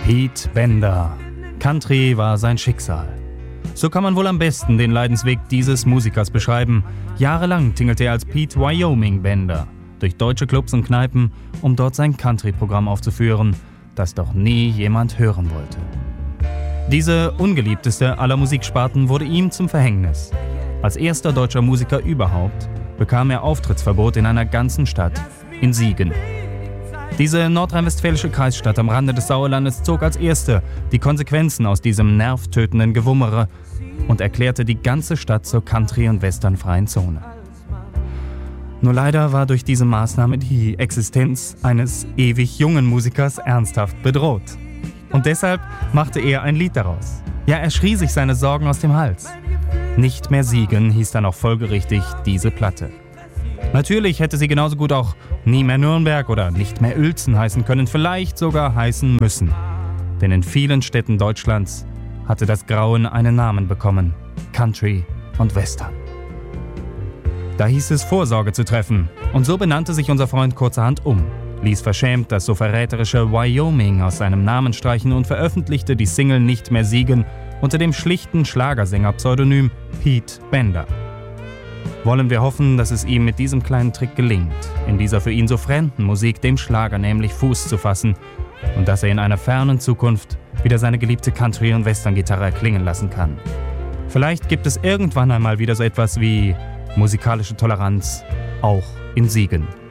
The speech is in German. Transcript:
Pete Bender. Country war sein Schicksal. So kann man wohl am besten den Leidensweg dieses Musikers beschreiben. Jahrelang tingelte er als Pete Wyoming Bender durch deutsche Clubs und Kneipen, um dort sein Country-Programm aufzuführen, das doch nie jemand hören wollte. Diese ungeliebteste aller Musiksparten wurde ihm zum Verhängnis. Als erster deutscher Musiker überhaupt bekam er Auftrittsverbot in einer ganzen Stadt, in Siegen. Diese nordrhein-westfälische Kreisstadt am Rande des Sauerlandes zog als erste die Konsequenzen aus diesem nervtötenden Gewummere und erklärte die ganze Stadt zur Country- und Westernfreien Zone. Nur leider war durch diese Maßnahme die Existenz eines ewig jungen Musikers ernsthaft bedroht. Und deshalb machte er ein Lied daraus. Ja, er schrie sich seine Sorgen aus dem Hals. Nicht mehr Siegen hieß dann auch folgerichtig diese Platte. Natürlich hätte sie genauso gut auch Nie mehr Nürnberg oder Nicht mehr Uelzen heißen können, vielleicht sogar heißen müssen. Denn in vielen Städten Deutschlands hatte das Grauen einen Namen bekommen: Country und Western. Da hieß es, Vorsorge zu treffen. Und so benannte sich unser Freund kurzerhand um, ließ verschämt das so verräterische Wyoming aus seinem Namen streichen und veröffentlichte die Single Nicht mehr Siegen unter dem schlichten Schlagersänger-Pseudonym Pete Bender. Wollen wir hoffen, dass es ihm mit diesem kleinen Trick gelingt, in dieser für ihn so fremden Musik, dem Schlager nämlich, Fuß zu fassen und dass er in einer fernen Zukunft wieder seine geliebte Country- und Western-Gitarre erklingen lassen kann. Vielleicht gibt es irgendwann einmal wieder so etwas wie musikalische Toleranz, auch in Siegen.